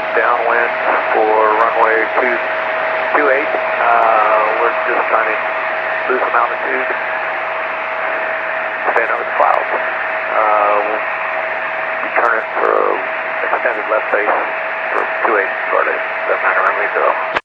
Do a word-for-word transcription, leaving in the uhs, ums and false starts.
downwind for runway two two eight. Uh, we're just trying to lose some altitude, staying over the clouds. Uh, we'll be turning for an extended left base for two eight, but it doesn't matter when we go.